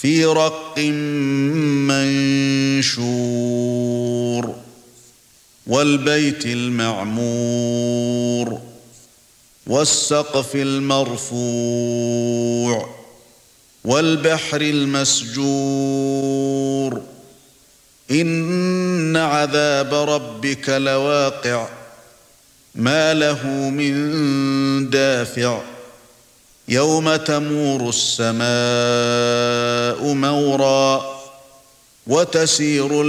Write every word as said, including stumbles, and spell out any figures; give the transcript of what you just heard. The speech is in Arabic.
في رق منشور والبيت المعمور والسقف المرفوع والبحر المسجور إن عذاب ربك لواقع ما له من دافع يوم تمور السماء مورا وتسير